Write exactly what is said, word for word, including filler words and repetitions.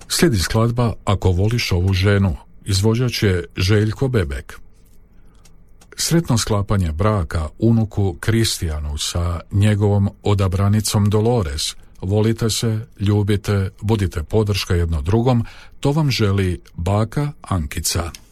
Slijedi skladba Ako voliš ovu ženu, izvođač je Željko Bebek. Sretno sklapanje braka unuku Kristijanu sa njegovom odabranicom Dolores. Volite se, ljubite, budite podrška jedno drugom, to vam želi baka Ankica.